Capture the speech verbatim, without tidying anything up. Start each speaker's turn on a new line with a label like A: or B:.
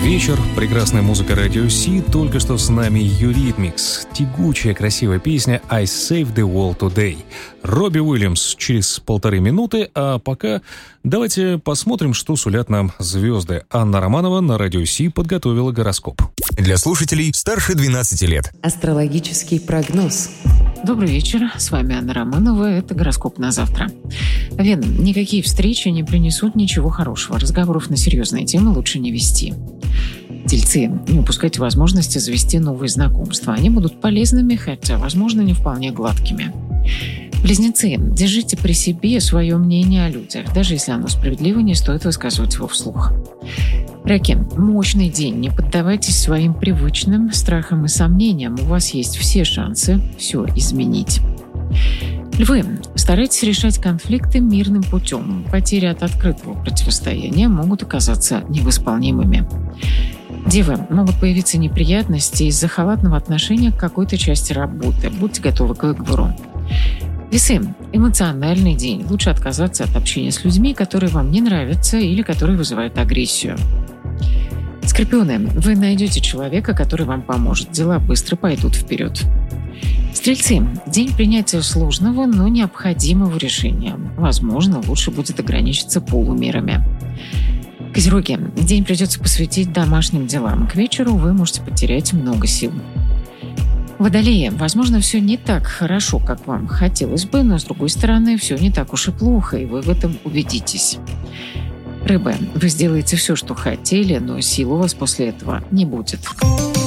A: вечер. Прекрасная музыка Радио Си. Только что с нами Eurythmics. Тягучая, красивая песня «I Saved the World Today». Робби Уильямс через полторы минуты, а пока давайте посмотрим, что сулят нам звезды. Анна Романова на Радио Си подготовила гороскоп.
B: Для слушателей старше двенадцати лет.
C: Астрологический прогноз.
D: Добрый вечер, с вами Анна Романова, это гороскоп на завтра. Вена, никакие встречи не принесут ничего хорошего, разговоров на серьезные темы лучше не вести. Тельцы, не упускайте возможности завести новые знакомства, они будут полезными, хотя, возможно, не вполне гладкими. Близнецы, держите при себе свое мнение о людях, даже если оно справедливо, не стоит высказывать его вслух. Раки, мощный день, не поддавайтесь своим привычным страхам и сомнениям, у вас есть все шансы все изменить. Львы, старайтесь решать конфликты мирным путем, потери от открытого противостояния могут оказаться невосполнимыми. Девы, могут появиться неприятности из-за халатного отношения к какой-то части работы, будьте готовы к выговору. Весы, эмоциональный день, лучше отказаться от общения с людьми, которые вам не нравятся или которые вызывают агрессию. Скорпионы, вы найдете человека, который вам поможет. Дела быстро пойдут вперед. Стрельцы, день принятия сложного, но необходимого решения. Возможно, лучше будет ограничиться полумерами. Козероги, день придется посвятить домашним делам. К вечеру вы можете потерять много сил. Водолеи, возможно, все не так хорошо, как вам хотелось бы, но, с другой стороны, все не так уж и плохо, и вы в этом убедитесь. Рыбы, вы сделаете все, что хотели, но сил у вас после этого не будет.